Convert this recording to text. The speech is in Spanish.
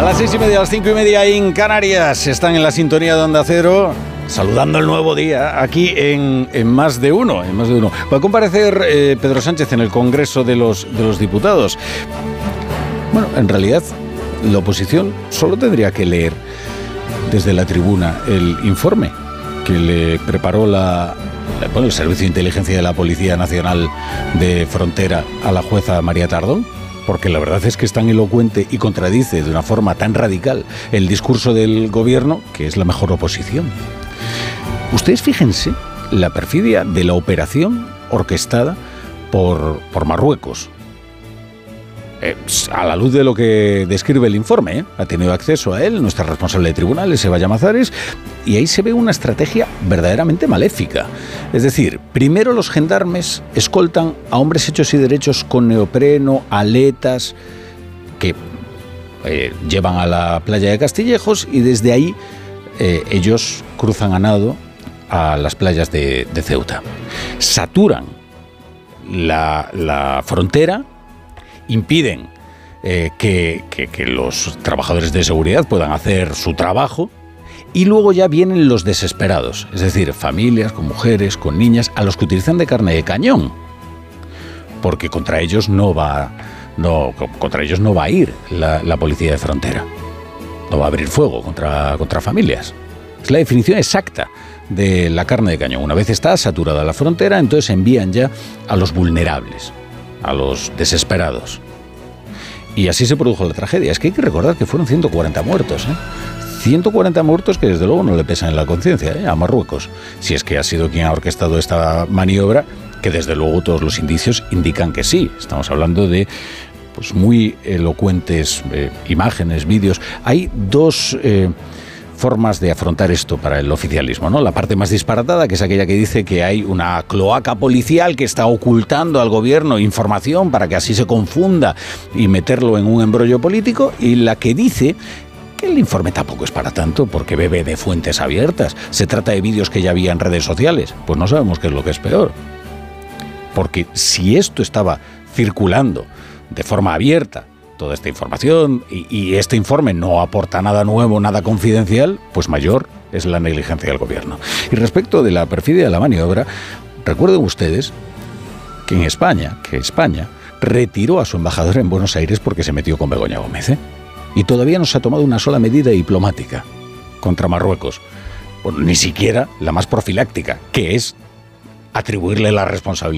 las 6:30, a las 5:30 en Canarias. Están en la sintonía de Onda Cero, saludando el nuevo día aquí en Más de Uno. Va a comparecer Pedro Sánchez en el Congreso de los Diputados. Bueno, en realidad, la oposición solo tendría que leer desde la tribuna el informe que le preparó el Servicio de Inteligencia de la Policía Nacional de Frontera a la jueza María Tardón, porque la verdad es que es tan elocuente y contradice de una forma tan radical el discurso del gobierno que es la mejor oposición. Ustedes fíjense la perfidia de la operación orquestada por Marruecos. A la luz de lo que describe el informe, ha tenido acceso a él nuestra responsable de tribunales, Eva Llamazares, y ahí se ve una estrategia verdaderamente maléfica. Es decir, primero los gendarmes escoltan a hombres hechos y derechos con neopreno, aletas, que llevan a la playa de Castillejos, y desde ahí ellos cruzan a nado a las playas de Ceuta. Saturan la frontera, impiden que los trabajadores de seguridad puedan hacer su trabajo, y luego ya vienen los desesperados, es decir, familias con mujeres, con niñas, a los que utilizan de carne de cañón, porque contra ellos no va a ir la policía de frontera, no va a abrir fuego contra familias. Es la definición exacta de la carne de cañón. Una vez está saturada la frontera, entonces envían ya a los vulnerables, a los desesperados. Y así se produjo la tragedia. Es que hay que recordar que fueron 140 muertos, 140 muertos que desde luego no le pesan en la conciencia a Marruecos, si es que ha sido quien ha orquestado esta maniobra, que desde luego todos los indicios indican que sí. Estamos hablando de muy elocuentes imágenes, vídeos. Hay dos formas de afrontar esto para el oficialismo, ¿no? La parte más disparatada, que es aquella que dice que hay una cloaca policial que está ocultando al gobierno información para que así se confunda y meterlo en un embrollo político, y la que dice que el informe tampoco es para tanto porque bebe de fuentes abiertas. Se trata de vídeos que ya había en redes sociales. Pues no sabemos qué es lo que es peor. Porque si esto estaba circulando de forma abierta, toda esta información, y este informe no aporta nada nuevo, nada confidencial, pues mayor es la negligencia del gobierno. Y respecto de la perfidia de la maniobra, recuerden ustedes que España retiró a su embajador en Buenos Aires porque se metió con Begoña Gómez, y todavía no se ha tomado una sola medida diplomática contra Marruecos. Bueno, ni siquiera la más profiláctica, que es atribuirle la responsabilidad